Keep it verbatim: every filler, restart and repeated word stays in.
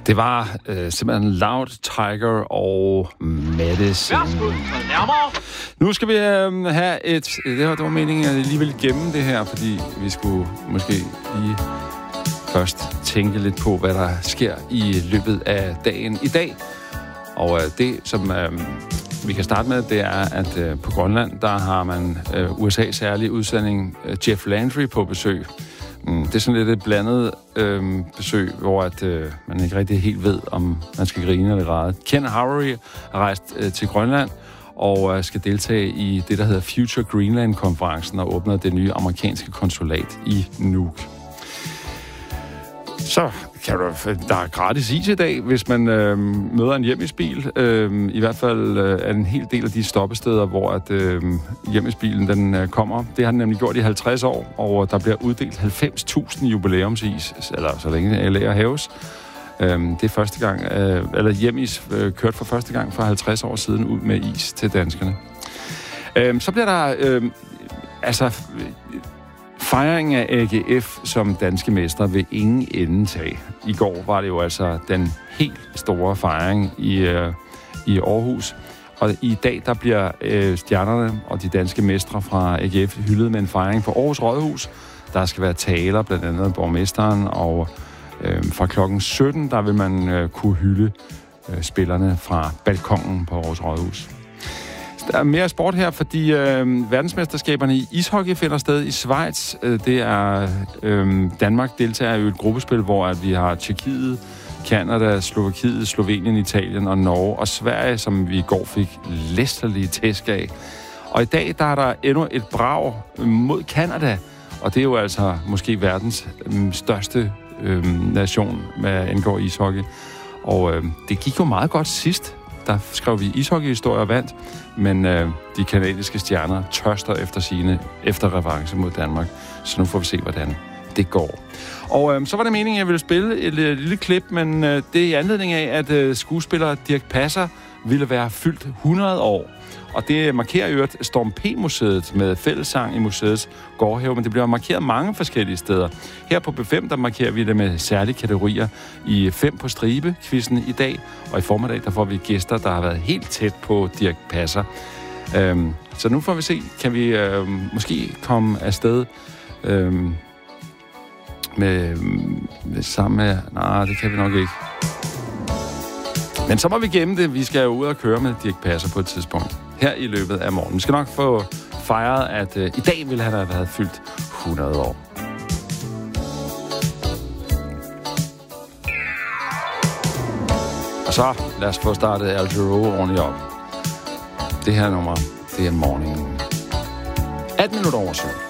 Det var øh, simpelthen Loud Tiger og Medicine. Nu skal vi øh, have et... Det var, det var meningen, at jeg lige ville gemme det her, fordi vi skulle måske lige først tænke lidt på, hvad der sker i løbet af dagen i dag. Og øh, det, som øh, vi kan starte med, det er, at øh, på Grønland, der har man øh, U S A's særlige udsending øh, Jeff Landry på besøg. Mm, det er sådan lidt et blandet øh, besøg, hvor at, øh, man ikke rigtig helt ved, om man skal grine eller græde. Ken Havery har rejst øh, til Grønland og øh, skal deltage i det, der hedder Future Greenland-konferencen og åbner det nye amerikanske konsulat i Nuuk. Så kan du, der er gratis is i dag, hvis man øh, møder en hjemmebil. Øh, I hvert fald øh, er en hel del af de stoppesteder, hvor at, øh, hjemmesbilen den, øh, kommer. Det har den nemlig gjort i halvtreds år, og der bliver uddelt halvfems tusind jubilæumsis, eller så længe L A haves. Øh, det er første gang, øh, eller hjemmeis øh, kørt for første gang for halvtreds år siden ud med is til danskerne. Øh, så bliver der, øh, altså... Fejringen af A G F som danske mestre vil ingen ende tage. I går var det jo altså den helt store fejring i, øh, i Aarhus. Og i dag der bliver øh, stjernerne og de danske mestre fra A G F hyldet med en fejring på Aarhus Rådhus. Der skal være taler, blandt andet borgmesteren, og øh, fra klokken sytten der vil man øh, kunne hylde øh, spillerne fra balkongen på Aarhus Rådhus. Der er mere sport her, fordi øh, verdensmesterskaberne i ishockey finder sted i Schweiz. Det er øh, Danmark deltager i et gruppespil, hvor at vi har Tjekkiet, Canada, Slovakiet, Slovenien, Italien og Norge og Sverige, som vi i går fik læsterlige tæsk af. Og i dag der er der endnu et brag mod Canada, og det er jo altså måske verdens øh, største øh, nation, hvad angår ishockey. Og øh, det gik jo meget godt sidst. Der skrev vi ishockeyhistorie og vandt, men øh, de kanadiske stjerner tørster efter sine efter revanche mod Danmark. Så nu får vi se, hvordan det går. Og øh, så var det meningen, at jeg ville spille et, et lille klip, men øh, det er i anledning af, at øh, skuespiller Dirch Passer ville være fyldt hundrede år. Og det markerer jo Storm P-museet med fællessang i museets gårdhave, men det bliver markeret mange forskellige steder. Her på B fem, der markerer vi det med særlige kategorier i fem på stribe-quizzen i dag, og i formiddag, der får vi gæster, der har været helt tæt på Dirch Passer. Øhm, så nu får vi se, kan vi øhm, måske komme afsted øhm, med, med sammen med... Nej, det kan vi nok ikke. Men så må vi gemme det. Vi skal jo ud og køre med Dirch Passer på et tidspunkt. Her i løbet af morgenen. Vi skal nok få fejret, at øh, i dag ville han have været fyldt hundrede år. Og så lad os få startet Al Jarreau ordentligt op. Det her nummer, det er Morning. atten minutter over syv.